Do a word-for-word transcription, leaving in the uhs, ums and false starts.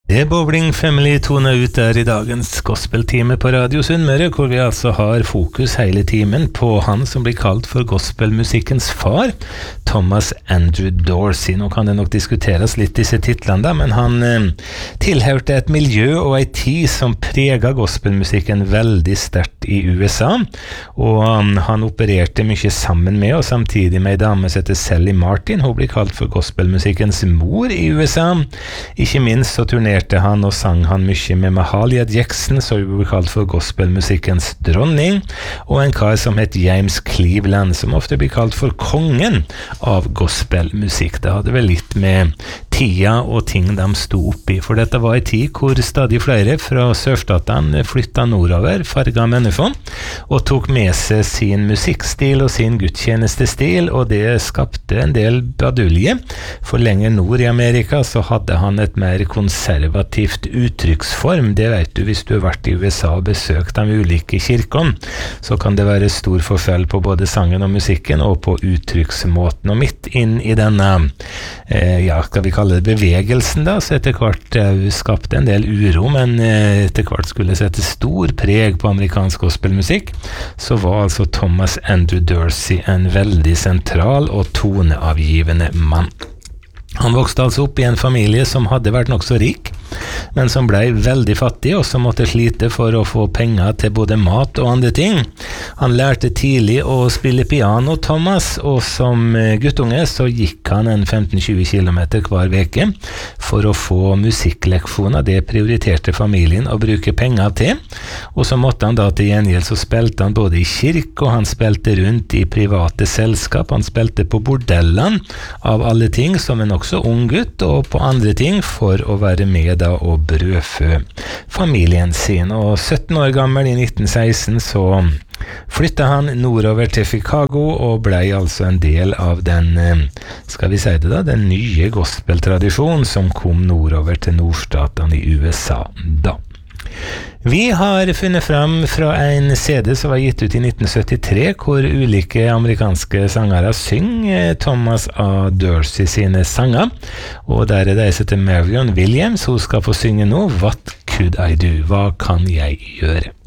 Det Bowling Family toner ut der I dagens gospeltime på Radio Sunnmøre, hvor vi altså har fokus hele timen på han som blir kalt for gospelmusikkens far, Thomas Andrew Dorsey. Nå kan det nok diskuteres litt disse titlene da, men han eh, tilhørte et miljø og en tid som preget gospelmusikken veldig sterkt I U S A, og um, han opererte mye sammen med og samtidig med en dame som heter Sally Martin. Hun blir kalt for gospelmusikkens mor I U S A. Ikke minst så turnerte han og sang han mye med Mahalia Jackson, så hun ble kalt for gospelmusikkens dronning, og en kar som het James Cleveland, som ofte blir kalt for kongen av gospelmusikk. Det hadde vel litt med tida og ting de stod opp I, for dette var en tid hvor stadig flere fra sørstatene flyttet nordover, farga mennesker, og tok med seg sin musikkstil og sin gudstjenestestil, og det skapte en del badulje, for lenger nord I Amerika så hadde han et mer konservativt uttrykksform. Det vet du hvis du har vært I U S A og besøkt de ulike kirkene, så kan det være stor forskjell på både sangen og musikken og på uttrykksmåten, og midt inn I denne eh, ja, skal vi kalle det bevegelsen da, så etter hvert eh, skapte en del uro, men eh, etter hvert skulle sette stor preg på amerikansk gospelmusikk, så var altså Thomas Andrew Dorsey en veldig sentral og toneavgivende mann. Han vokste altså opp I en familie som hadde vært nok så rik, men som ble veldig fattig og som måtte slite for å få penger til både mat og andre ting. Han lærte tidlig å spille piano, Thomas, og som guttunge så gikk han en femten til tjue kilometer hver veke for å få musikkleksjoner. Det prioriterte familien å bruke penger til, og så måtte han da til gjengjeld så spilte han både I kirke, og han spilte rundt I private selskap, han spilte på bordellene av alle ting som en også ung gutt, og på andre ting for å være med da og brødfø familien sin. Og sytten år gammel I nitten seksten så flyttet han nordover til Chicago og ble altså en del av den, skal vi si det da, den nye gospeltradisjonen som kom nordover til nordstatene I U S A da. Vi har funnet fram fra en C D som var gitt ut I nitten syttitre, hvor ulike amerikanske sangere synger Thomas A. Dorsey sine sanger, og der er det som heter Marion Williams. Hun skal få synge nå What Could I Do? Hva kan jeg gjøre?